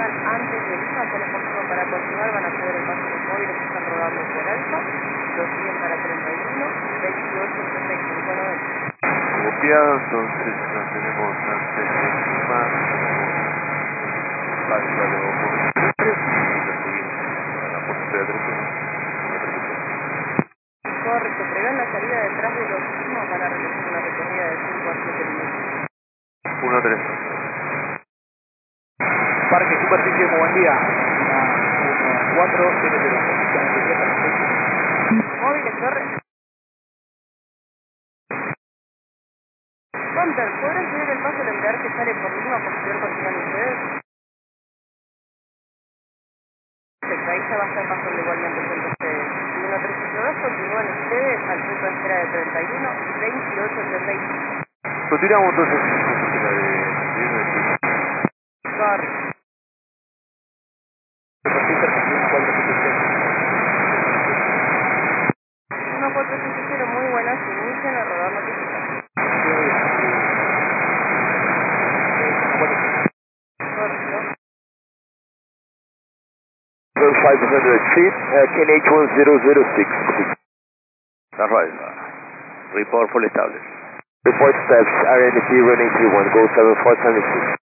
salgan antes de Lima, con oportuno para continuar, van a acceder al paso de los móviles que están rodando por Alfa, los siguen para 31, 28, 35, 90. Copiado, entonces nos tenemos antes de Lima, Alfa de Oportunidades, y lo seguimos a la puerta de Adruco. Correcto, prevén la salida detrás de los mismos, van a realizar una recorrida de 5 a 7 minutos. 1-3. Parque Superficie, muy buen día. 1400, Móviles, torre. Hunter, ¿podrán subir el paso del empleador que sale por Lima por poder continuar ustedes? Perfecto, ahí ya va a estar pasando igualmente con ustedes. 1382 continúan ustedes al punto de espera de 31, 28, 35. Continuamos entonces con la de Correcto. Uno 450, muy buenas, inician a rodar notificación. Correcto. 500 feet, KNH 1006. Arrival. Report full established. Report steps, RNC running 31, go 7476.